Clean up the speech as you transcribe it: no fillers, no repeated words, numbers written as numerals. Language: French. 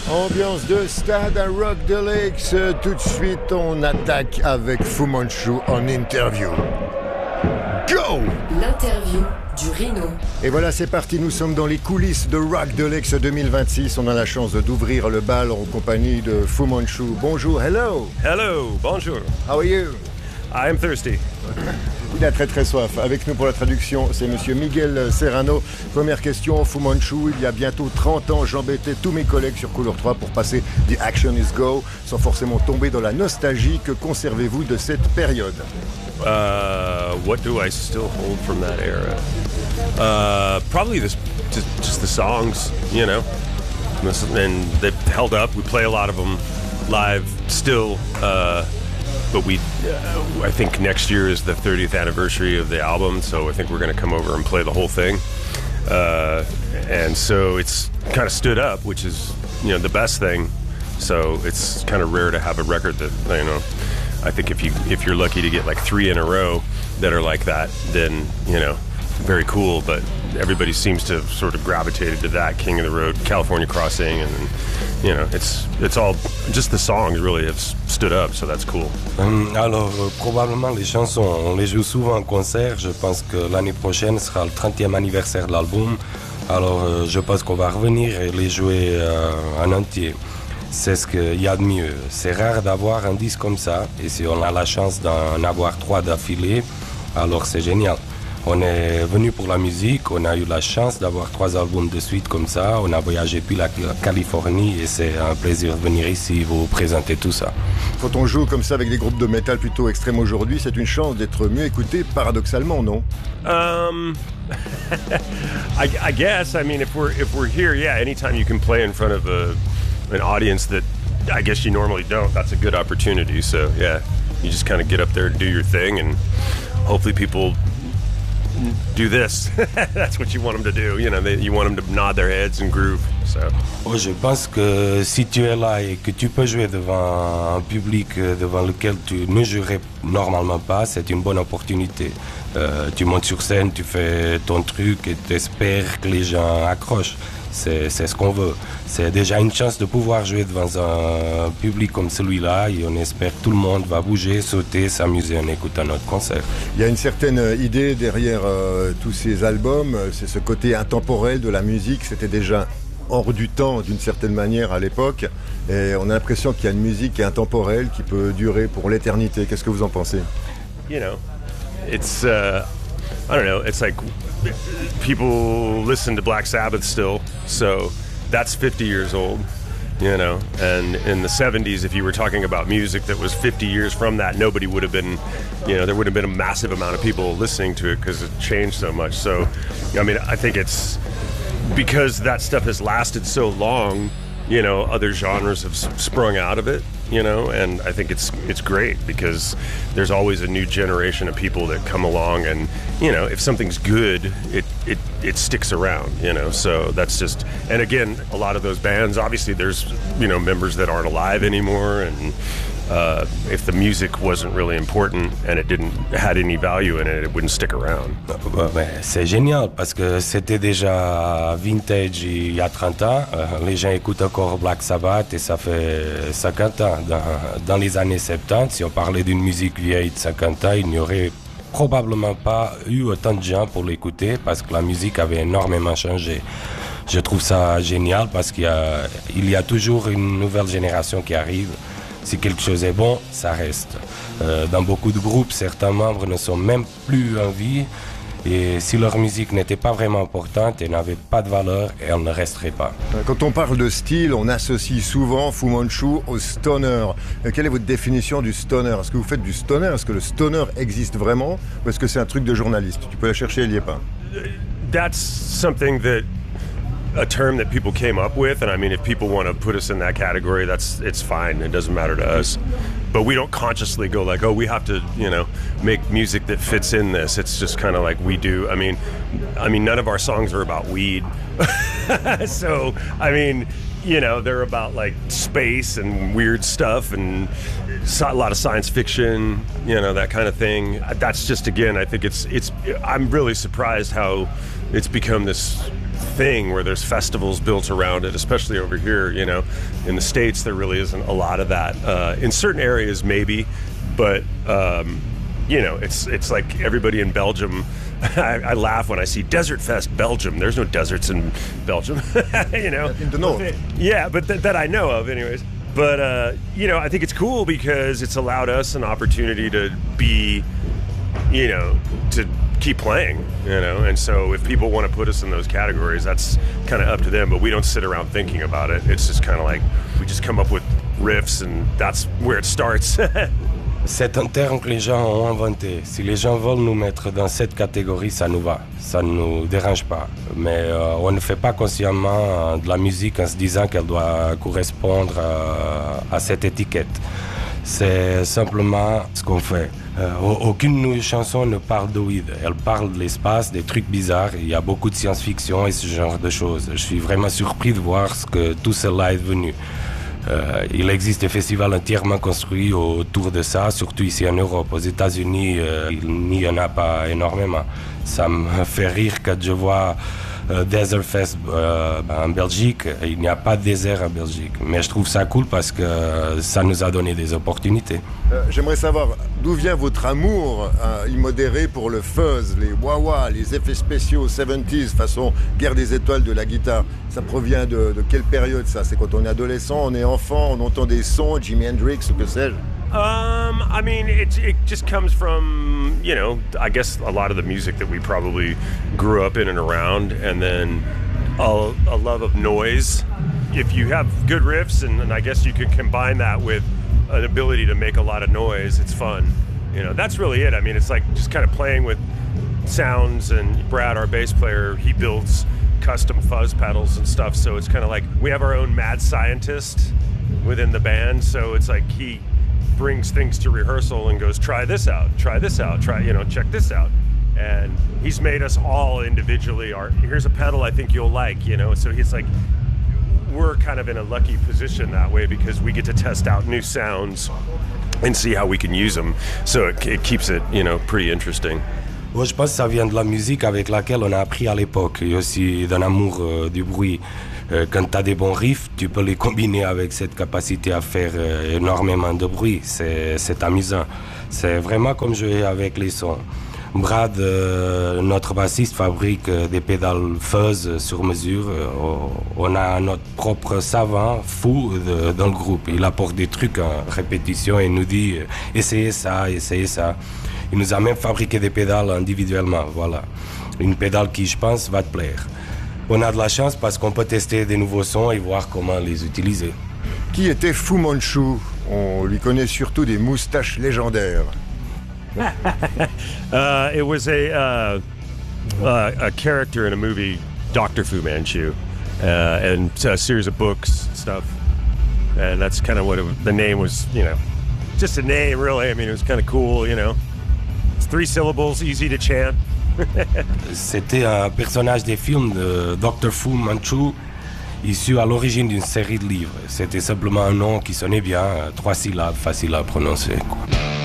Ambiance de stade à Rock the Lakes. Tout de suite, on attaque avec Fu Manchu en interview. Go! L'interview du Rhino. Et voilà, c'est parti. Nous sommes dans les coulisses de Rock the Lakes 2026. On a la chance d'ouvrir le bal en compagnie de Fu Manchu. Bonjour, hello. Hello, bonjour. How are you? I am thirsty. Il a très très soif. Avec nous pour la traduction, c'est monsieur Miguel Serrano. Première question, Fu Manchu, il y a bientôt 30 ans, j'embêtais tous mes collègues sur Couleur 3 pour passer The Action is Go, sans forcément tomber dans la nostalgie. Que conservez-vous de cette période? What do I still hold from that era? Probably just the songs, you know. And they've held up. We play a lot of them live still. But I think next year is the 30th anniversary of the album, so I think we're going to come over and play the whole thing. And so it's kind of stood up, which is, you know, the best thing. So it's kind of rare to have a record that, you know, I think if you're lucky to get like 3 in a row that are like that, then, you know, very cool. But everybody seems to have sort of gravitated to that, King of the Road, California Crossing, and you know, it's all just the songs really have stood up, so that's cool. Alors, probablement les chansons, on les joue souvent en concert. Je pense que l'année prochaine sera le 30e anniversaire de l'album. Alors, je pense qu'on va revenir et les jouer en entier. C'est ce qu'il y a de mieux. C'est rare d'avoir un disque comme ça, et si on a la chance d'en avoir 3 d'affilée, alors c'est génial. On est venu pour la musique, on a eu la chance d'avoir 3 albums de suite comme ça, on a voyagé puis la Californie et c'est un plaisir de venir ici vous présenter tout ça. Quand on joue comme ça avec des groupes de métal plutôt extrêmes aujourd'hui, c'est une chance d'être mieux écouté paradoxalement, non? I guess. I mean, if we're here, yeah, anytime you can play in front of an audience that I guess you normally don't, that's a good opportunity. So yeah, you just kind of get up there and do your thing, and hopefully people do this. That's what you want them to do. You know, you want them to nod their heads and groove. So. Je pense que si tu es là et que tu peux jouer devant un public devant lequel tu ne jouerais normalement pas, c'est une bonne opportunité. Tu montes sur scène, tu fais ton truc et tu espères que les gens accrochent. C'est ce qu'on veut. C'est déjà une chance de pouvoir jouer devant un public comme celui-là et on espère que tout le monde va bouger, sauter, s'amuser en écoutant notre concert. Il y a une certaine idée derrière tous ces albums, c'est ce côté intemporel de la musique. C'était déjà hors du temps d'une certaine manière à l'époque et on a l'impression qu'il y a une musique qui est intemporelle, qui peut durer pour l'éternité. Qu'est-ce que vous en pensez? You know, it's I don't know, it's like people listen to Black Sabbath still, so that's 50 years old, you know, and in the 70s, if you were talking about music that was 50 years from that, nobody would have been, you know, there would have been a massive amount of people listening to it because it changed so much. So, I mean, I think it's because that stuff has lasted so long, you know, other genres have sprung out of it, you know, and I think it's great because there's always a new generation of people that come along and, you know, if something's good, it sticks around, you know, so that's just, and again, a lot of those bands, obviously there's, you know, members that aren't alive anymore, and if the music wasn't really important and it had any value in it, it wouldn't stick around. C'est génial parce que c'était déjà vintage il y a 30 ans. Les gens écoutent encore Black Sabbath et ça fait 50 ans. Dans les années 70, si on parlait d'une musique vieille de 50 ans, il n'y aurait probablement pas eu autant de gens pour l'écouter parce que la musique avait énormément changé. Je trouve ça génial parce qu'il y a toujours une nouvelle génération qui arrive. Si quelque chose est bon, ça reste. Dans beaucoup de groupes, certains membres ne sont même plus en vie. Et si leur musique n'était pas vraiment importante et n'avait pas de valeur, elle ne resterait pas. Quand on parle de style, on associe souvent Fu Manchu au stoner. Quelle est votre définition du stoner? Est-ce que vous faites du stoner? Est-ce que le stoner existe vraiment? Ou est-ce que c'est un truc de journaliste? Tu peux la chercher, elle n'y est pas. That's something that a term that people came up with, and I mean, if people want to put us in that category, it's fine. It doesn't matter to us. But we don't consciously go like, oh, we have to, you know, make music that fits in this. It's just kind of like we do. I mean, none of our songs are about weed. So, I mean, you know, they're about like space and weird stuff and a lot of science fiction, you know, that kind of thing. That's just, again, I think I'm really surprised how it's become this thing where there's festivals built around it, especially over here. You know, in the States there really isn't a lot of that. In certain areas maybe, but you know, it's like everybody in Belgium. I laugh when I see Desert Fest Belgium. There's no deserts in Belgium, you know. In the north. Yeah, but that I know of, anyways. But you know, I think it's cool because it's allowed us an opportunity to be, you know, to keep playing, you know. And so if people want to put us in those categories, that's kind of up to them. But we don't sit around thinking about it. It's just kind of like we just come up with riffs, and that's where it starts. C'est un terme que les gens ont inventé. Si les gens veulent nous mettre dans cette catégorie, ça nous va. Ça ne nous dérange pas. Mais on ne fait pas consciemment de la musique en se disant qu'elle doit correspondre à cette étiquette. C'est simplement ce qu'on fait. Aucune de nos chansons ne parle de weed. Elle parle de l'espace, des trucs bizarres. Il y a beaucoup de science-fiction et ce genre de choses. Je suis vraiment surpris de voir ce que tout cela est devenu. Il existe des festivals entièrement construits autour de ça, surtout ici en Europe. Aux États-Unis, il n'y en a pas énormément. Ça me fait rire quand je vois Desert Fest en Belgique. Il n'y a pas de désert en Belgique. Mais je trouve ça cool parce que ça nous a donné des opportunités. J'aimerais savoir d'où vient votre amour immodéré pour le fuzz, les wah-wah, les effets spéciaux 70s, façon Guerre des étoiles de la guitare. Ça provient de quelle période ça? C'est quand on est adolescent, on est enfant, on entend des sons, Jimi Hendrix ou que sais-je? I mean, it just comes from, you know, I guess a lot of the music that we probably grew up in and around, and then a love of noise. If you have good riffs, and I guess you could combine that with an ability to make a lot of noise, it's fun. You know, that's really it. I mean, it's like just kind of playing with sounds, and Brad, our bass player, he builds custom fuzz pedals and stuff, so it's kind of like we have our own mad scientist within the band, so it's like he brings things to rehearsal and goes, try this out, you know, check this out. And he's made us all individually, here's a pedal I think you'll like, you know. So he's like, we're kind of in a lucky position that way because we get to test out new sounds and see how we can use them. So it keeps it, you know, pretty interesting. Moi, je pense que ça vient de la musique avec laquelle on a appris à l'époque et aussi d'un amour du bruit. Quand tu as des bons riffs, tu peux les combiner avec cette capacité à faire énormément de bruit. C'est amusant. C'est vraiment comme jouer avec les sons. Brad, notre bassiste, fabrique des pédales fuzz sur mesure. On a notre propre savant fou dans le groupe. Il apporte des trucs en répétition et nous dit « essayez ça, essayez ça ». Il nous a même fabriqué des pédales individuellement, voilà. Une pédale qui, je pense, va te plaire. On a de la chance parce qu'on peut tester des nouveaux sons et voir comment les utiliser. Qui était Fu Manchu? On lui connaît surtout des moustaches légendaires. It was a character in a movie, Dr. Fu Manchu, and a series of books and stuff. And that's kind of what the name was, you know, just a name, really. I mean, it was kind of cool, you know. 3 syllables, easy to chant. C'était un personnage des films de Dr. Fu Manchu, issu à l'origine d'une série de livres. C'était simplement un nom qui sonnait bien, 3 syllabes, facile à prononcer, quoi.